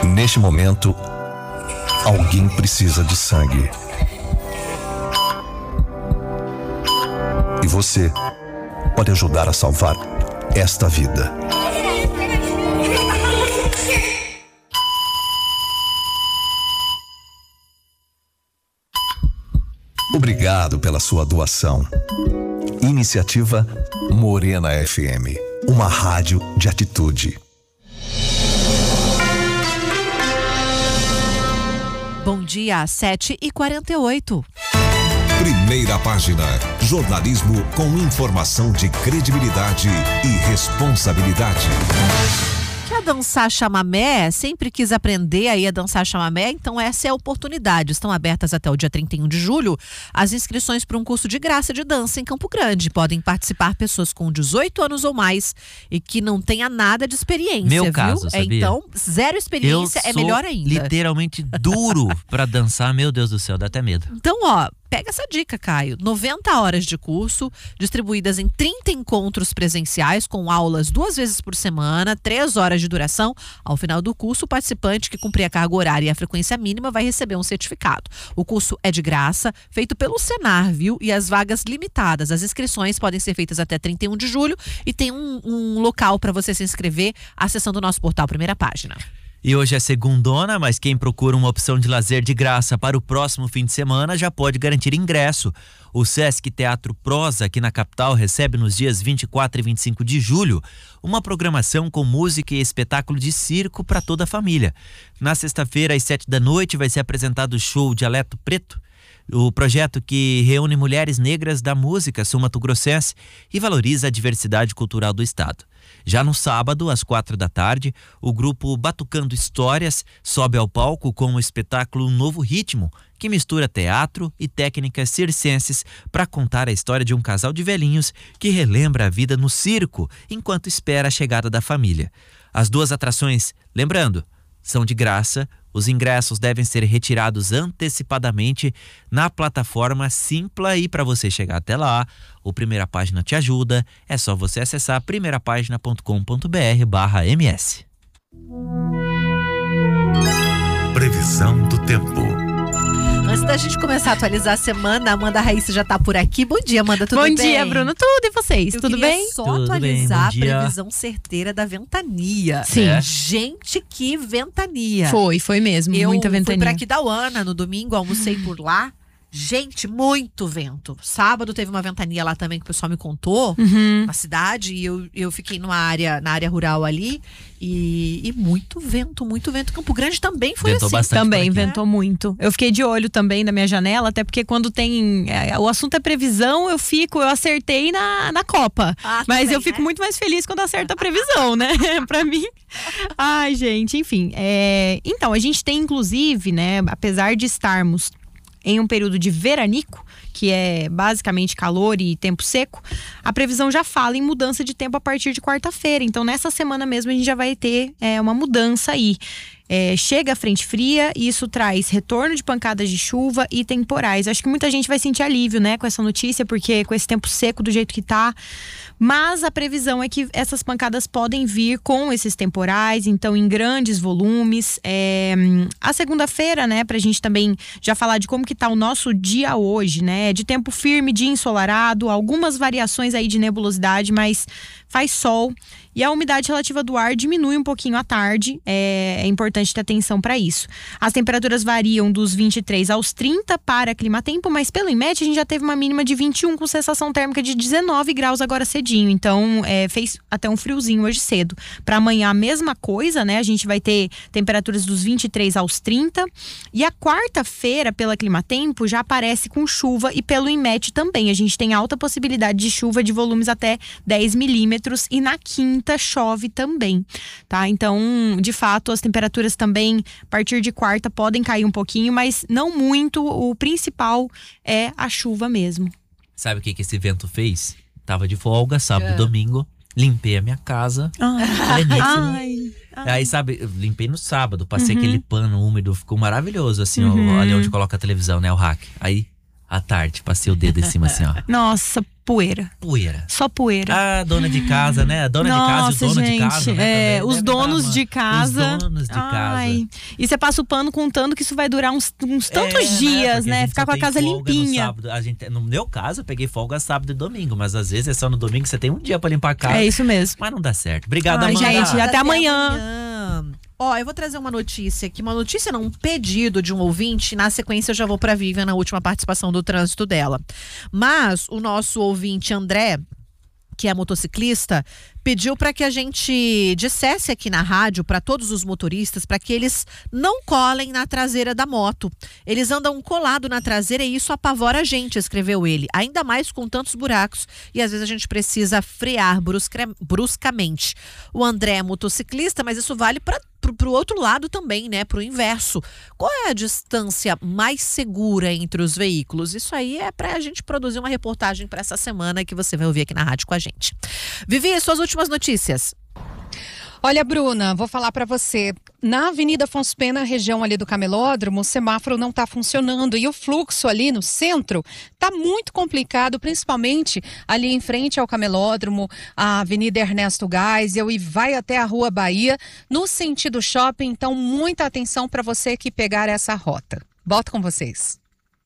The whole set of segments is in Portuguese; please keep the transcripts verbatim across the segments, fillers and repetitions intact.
Neste momento, alguém precisa de sangue. E você pode ajudar a salvar esta vida. Obrigado pela sua doação. Iniciativa Morena F M, uma rádio de atitude. Bom dia, sete e quarenta e oito. Primeira página. Jornalismo com informação de credibilidade e responsabilidade. Quer dançar chamamé? Sempre quis aprender aí a dançar chamamé? Então essa é a oportunidade. Estão abertas até o dia trinta e um de julho as inscrições para um curso de graça de dança em Campo Grande. Podem participar pessoas com dezoito anos ou mais e que não tenha nada de experiência, Meu viu? caso, sabia? Então, zero experiência Eu é melhor ainda. Literalmente duro pra dançar, meu Deus do céu, dá até medo. Então, ó, pega essa dica, Caio. noventa horas de curso, distribuídas em trinta encontros presenciais, com aulas duas vezes por semana, três horas de duração. Ao final do curso, o participante que cumprir a carga horária e a frequência mínima vai receber um certificado. O curso é de graça, feito pelo Senar, viu? E as vagas limitadas. As inscrições podem ser feitas até trinta e um de julho e tem um, um local para você se inscrever acessando o nosso portal Primeira Página. E hoje é segundona, mas quem procura uma opção de lazer de graça para o próximo fim de semana já pode garantir ingresso. O Sesc Teatro Prosa, aqui na capital, recebe nos dias vinte e quatro e vinte e cinco de julho uma programação com música e espetáculo de circo para toda a família. Na sexta-feira, às sete da noite, vai ser apresentado o show Dialeto Preto, o projeto que reúne mulheres negras da música sul-mato-grossense e valoriza a diversidade cultural do estado. Já no sábado, às quatro da tarde, o grupo Batucando Histórias sobe ao palco com o espetáculo Novo Ritmo, que mistura teatro e técnicas circenses para contar a história de um casal de velhinhos que relembra a vida no circo enquanto espera a chegada da família. As duas atrações, lembrando, são de graça. Os ingressos devem ser retirados antecipadamente na plataforma Simpla e para você chegar até lá, o Primeira Página te ajuda. É só você acessar primeirapagina ponto com ponto br barra ms. Previsão do tempo. Antes da gente começar a atualizar a semana, a Amanda Raíssa já tá por aqui. Bom dia, Amanda, tudo Bom bem? Bom dia, Bruno, tudo e vocês? Eu tudo bem? só tudo atualizar bem, a previsão certeira da ventania. Sim. É. Gente, que ventania. Foi, foi mesmo, Eu muita ventania. fui pra Aquidauana no domingo, almocei por lá. Gente, muito vento. Sábado teve uma ventania lá também que o pessoal me contou, Uhum. na cidade, e eu, eu fiquei numa área, na área rural ali, e, e muito vento, muito vento. Campo Grande também foi Ventou assim. bastante. Também, por aqui. ventou muito. Eu fiquei de olho também na minha janela, até porque quando tem. É, o assunto é previsão, eu fico, eu acertei na, na Copa. Ah, Mas também, eu fico né? muito mais feliz quando acerto a previsão, né? Pra mim. Ai, gente, enfim. É, então, a gente tem, inclusive, né, apesar de estarmos em um período de veranico, que é basicamente calor e tempo seco, a previsão já fala em mudança de tempo a partir de quarta-feira. Então, nessa semana mesmo, a gente já vai ter é, uma mudança aí. É, chega a frente fria e isso traz retorno de pancadas de chuva e temporais. Acho que muita gente vai sentir alívio, né, com essa notícia, porque com esse tempo seco do jeito que tá. Mas a previsão é que essas pancadas podem vir com esses temporais, então em grandes volumes. É, a segunda-feira, né, pra gente também já falar de como que tá o nosso dia hoje, né, de tempo firme, dia ensolarado, algumas variações aí de nebulosidade, mas faz sol. E a umidade relativa do ar diminui um pouquinho à tarde, é, é importante ter atenção para isso. As temperaturas variam dos vinte e três aos trinta para clima-tempo, mas pelo INMET a gente já teve uma mínima de vinte e um com sensação térmica de dezenove graus agora cedinho. Então é, fez até um friozinho hoje cedo. Para amanhã a mesma coisa, né? A gente vai ter temperaturas dos vinte e três aos trinta. E a quarta-feira, pela clima-tempo, já aparece com chuva e pelo INMET também. A gente tem alta possibilidade de chuva de volumes até dez milímetros e na quinta chove também, tá? Então, de fato, as temperaturas também, a partir de quarta, podem cair um pouquinho, mas não muito. O principal é a chuva mesmo. Sabe o que, que esse vento fez? Tava de folga, sábado e domingo, limpei a minha casa. Ai, Ai, Aí, sabe, eu limpei no sábado, passei Uhum. aquele pano úmido, ficou maravilhoso, assim, Uhum. ó, ali onde coloca a televisão, né, o rack. Aí, à tarde, passei o dedo em cima, assim, ó. Nossa, Poeira. Poeira. Só poeira. Ah, dona de casa, né? A dona Nossa, de casa e o dono gente, de casa, né? é, os donos dar, de casa. Os donos de Ai, casa. E você passa o pano contando que isso vai durar uns, uns tantos É, dias, né? né? Ficar com a casa limpinha. No, a gente, no meu caso, eu peguei folga sábado e domingo, mas às vezes é só no domingo, você tem um dia pra limpar a casa. É isso mesmo. Mas não dá certo. Obrigado, Ai, Amanda. gente, até, até amanhã. amanhã. Ó, eu vou trazer uma notícia aqui, uma notícia não, um pedido de um ouvinte, na sequência eu já vou pra Vivian na última participação do trânsito dela. Mas o nosso ouvinte André, que é motociclista, pediu para que a gente dissesse aqui na rádio para todos os motoristas para que eles não colem na traseira da moto. Eles andam colado na traseira e isso apavora a gente, escreveu ele. Ainda mais com tantos buracos e às vezes a gente precisa frear brusca, bruscamente. O André é motociclista, mas isso vale para pro outro lado também, né? Pro inverso. Qual é a distância mais segura entre os veículos? Isso aí é pra gente produzir uma reportagem para essa semana que você vai ouvir aqui na rádio com a gente. Vivi, suas últimas notícias. Olha, Bruna, vou falar para você. Na Avenida Afonso Pena, região ali do Camelódromo, o semáforo não está funcionando e o fluxo ali no centro está muito complicado, principalmente ali em frente ao Camelódromo, a Avenida Ernesto Geisel e vai até a Rua Bahia, no sentido shopping. Então, muita atenção para você que pegar essa rota. Volto com vocês.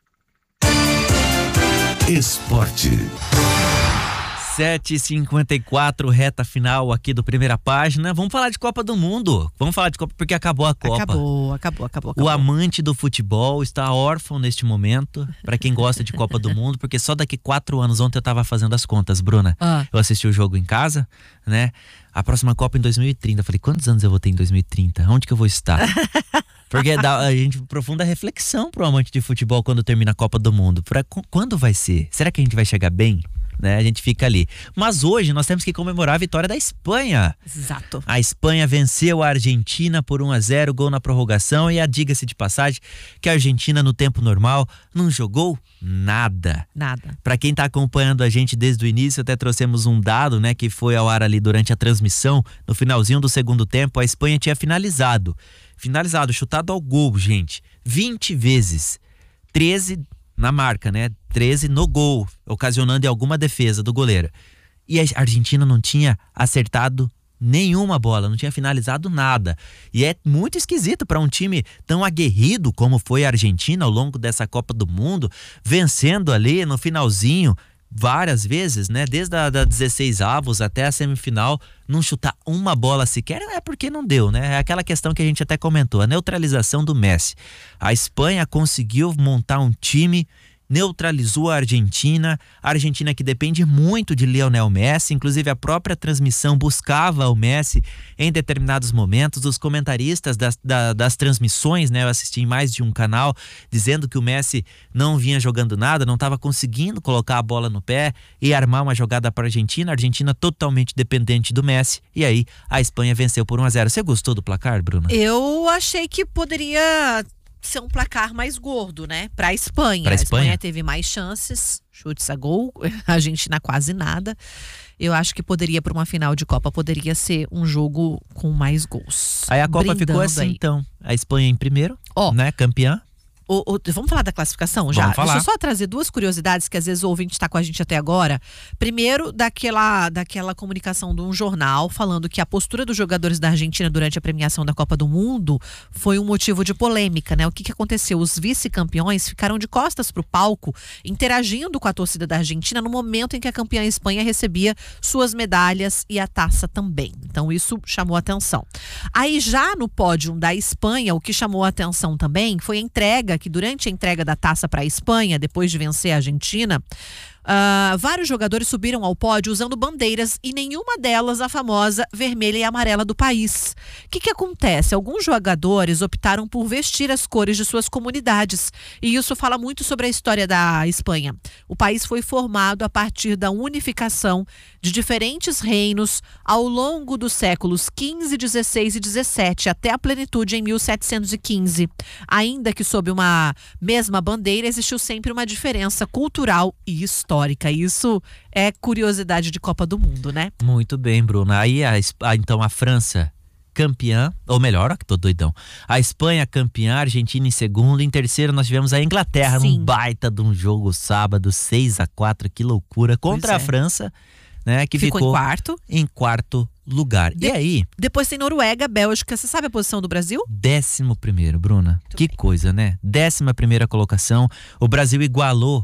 Esporte. sete e cinquenta e quatro, reta final aqui do Primeira Página. Vamos falar de Copa do Mundo. Vamos falar de Copa porque acabou a Copa. Acabou, acabou, acabou. acabou. O amante do futebol está órfão neste momento, para quem gosta de Copa do Mundo, porque só daqui quatro anos, ontem eu estava fazendo as contas, Bruna. Ah. Eu assisti o jogo em casa, né? A próxima Copa em dois mil e trinta. Eu falei, quantos anos eu vou ter em dois mil e trinta? Onde que eu vou estar? Porque dá, a gente profunda reflexão pro amante de futebol quando termina a Copa do Mundo. Pra, quando vai ser? Será que a gente vai chegar bem? Né? A gente fica ali. Mas hoje nós temos que comemorar a vitória da Espanha. Exato. A Espanha venceu a Argentina por um a zero, gol na prorrogação. E a diga-se de passagem que a Argentina no tempo normal não jogou nada. Nada. Para quem tá acompanhando a gente desde o início, até trouxemos um dado, né, que foi ao ar ali durante a transmissão. No finalzinho do segundo tempo, a Espanha tinha finalizado. Finalizado, chutado ao gol, gente. vinte vezes. treze na marca, né? treze no gol, ocasionando alguma defesa do goleiro. E a Argentina não tinha acertado nenhuma bola, não tinha finalizado nada. E é muito esquisito para um time tão aguerrido como foi a Argentina ao longo dessa Copa do Mundo, vencendo ali no finalzinho várias vezes, né? Desde a da dezesseis avos até a semifinal, não chutar uma bola sequer, é porque não deu, né? É aquela questão que a gente até comentou, a neutralização do Messi. A Espanha conseguiu montar um time, neutralizou a Argentina, a Argentina que depende muito de Lionel Messi, inclusive a própria transmissão buscava o Messi em determinados momentos, os comentaristas das, da, das transmissões, né, eu assisti em mais de um canal, dizendo que o Messi não vinha jogando nada, não estava conseguindo colocar a bola no pé e armar uma jogada para a Argentina, a Argentina totalmente dependente do Messi, e aí a Espanha venceu por um a zero. Você gostou do placar, Bruna? Eu achei que poderia ser um placar mais gordo, né? Pra Espanha. Pra a Espanha? Espanha teve mais chances, chutes a gol, a Argentina quase nada. Eu acho que poderia, para uma final de Copa, poderia ser um jogo com mais gols. Aí a Copa Brindando ficou assim, aí. então. A Espanha em primeiro, Ó. né? Campeã. O- o- vamos falar da classificação já? Vamos falar. Deixa eu só trazer duas curiosidades que às vezes o ouvinte está com a gente até agora. Primeiro, daquela, daquela comunicação de um jornal falando que a postura dos jogadores da Argentina durante a premiação da Copa do Mundo foi um motivo de polêmica, né? O que, que aconteceu? Os vice-campeões ficaram de costas para o palco, interagindo com a torcida da Argentina no momento em que a campeã Espanha recebia suas medalhas e a taça também. Então isso chamou atenção. Aí já no pódio da Espanha, o que chamou atenção também foi a entrega que durante a entrega da taça para a Espanha, depois de vencer a Argentina, Uh, vários jogadores subiram ao pódio usando bandeiras e nenhuma delas a famosa vermelha e amarela do país. O que, que acontece? Alguns jogadores optaram por vestir as cores de suas comunidades e isso fala muito sobre a história da Espanha. O país foi formado a partir da unificação de diferentes reinos ao longo dos séculos quinze, dezesseis e dezessete até a plenitude em mil setecentos e quinze. Ainda que sob uma mesma bandeira existiu sempre uma diferença cultural e histórica. Histórica. Isso é curiosidade de Copa do Mundo, né? Muito bem, Bruna. Aí, a, a, então, a França, campeã, ou melhor, ó, que tô doidão. A Espanha campeã, a Argentina em segundo. Em terceiro nós tivemos a Inglaterra Sim. num baita de um jogo sábado, seis a quatro, que loucura, contra Pois a é. França, né, que Ficou, ficou, em quarto. em quarto lugar. De- E aí, Depois tem Noruega, Bélgica. Você sabe a posição do Brasil? décimo primeiro, Bruna. que coisa, né? Décima primeira colocação. O Brasil igualou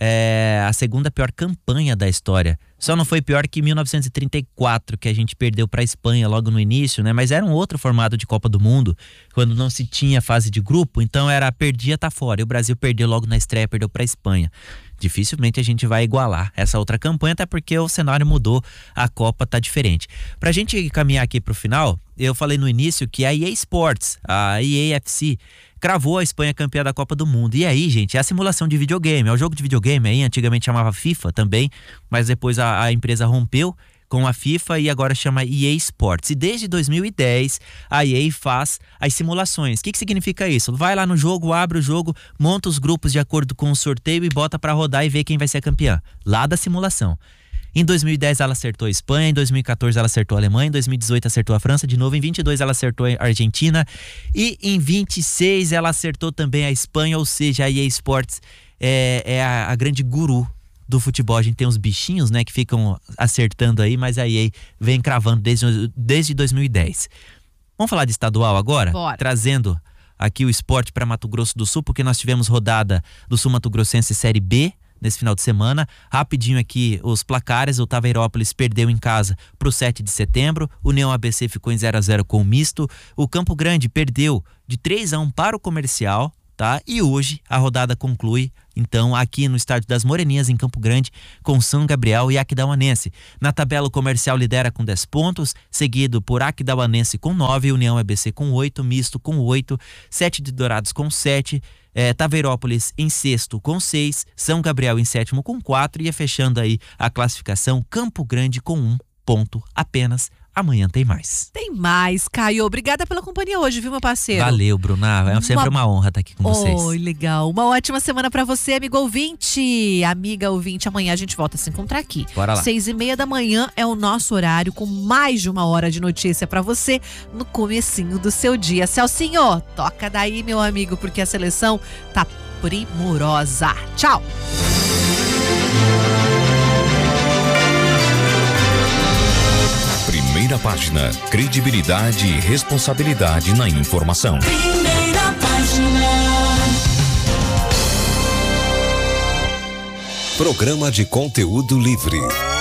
é, a segunda pior campanha da história. Só não foi pior que mil novecentos e trinta e quatro, que a gente perdeu para a Espanha logo no início, né? Mas era um outro formato de Copa do Mundo, quando não se tinha fase de grupo, então era perdia, tá fora. E o Brasil perdeu logo na estreia, perdeu para a Espanha. Dificilmente a gente vai igualar essa outra campanha, até porque o cenário mudou, a Copa tá diferente. Pra gente caminhar aqui pro final, eu falei no início que a E A Sports, a E A F C, cravou a Espanha campeã da Copa do Mundo. E aí, gente, é a simulação de videogame, é o jogo de videogame aí, antigamente chamava FIFA também, mas depois a, a empresa rompeu com a FIFA e agora chama E A Sports. E desde dois mil e dez, a E A faz as simulações. O que, que significa isso? Vai lá no jogo, abre o jogo, monta os grupos de acordo com o sorteio e bota pra rodar e ver quem vai ser campeã. Lá da simulação. Em dois mil e dez ela acertou a Espanha, em dois mil e quatorze ela acertou a Alemanha, em dois mil e dezoito acertou a França, de novo em vinte e dois ela acertou a Argentina e em vinte e seis ela acertou também a Espanha, ou seja, a E A Sports é, é a, a grande guru do futebol. A gente tem uns bichinhos, né, que ficam acertando aí, mas a E A vem cravando desde, desde dois mil e dez. Vamos falar de estadual agora? Bora. Trazendo aqui o esporte para Mato Grosso do Sul, porque nós tivemos rodada do Sul Mato Grossense Série B nesse final de semana. Rapidinho aqui os placares: o Taveirópolis perdeu em casa para o sete de setembro, o União A B C ficou em zero a zero com o Misto, o Campo Grande perdeu de três a um para o Comercial, tá? E hoje a rodada conclui, então, aqui no Estádio das Moreninhas, em Campo Grande, com São Gabriel e Aquidauanense. Na tabela, o Comercial lidera com dez pontos, seguido por Aquidauanense com nove, União A B C com oito, Misto com oito, sete de Dourados com sete, é, Taveirópolis em sexto com seis, São Gabriel em sétimo com quatro, e é fechando aí a classificação Campo Grande com um ponto apenas. Amanhã tem mais. Tem mais, Caio. Obrigada pela companhia hoje, viu, meu parceiro? Valeu, Bruna. É sempre uma, uma honra estar aqui com vocês. Oi, legal. Uma ótima semana pra você, amigo ouvinte. Amiga ouvinte, amanhã a gente volta a se encontrar aqui. Bora lá. Seis e meia da manhã é o nosso horário, com mais de uma hora de notícia pra você no comecinho do seu dia. Celcinho, toca daí, meu amigo, porque a seleção tá primorosa. Tchau. Primeira página, credibilidade e responsabilidade na informação. Primeira página. Programa de conteúdo livre.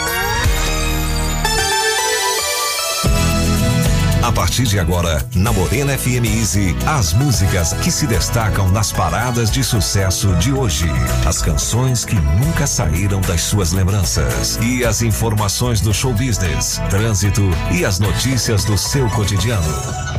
A partir de agora, na Morena F M Easy, as músicas que se destacam nas paradas de sucesso de hoje. As canções que nunca saíram das suas lembranças. E as informações do show business, trânsito e as notícias do seu cotidiano.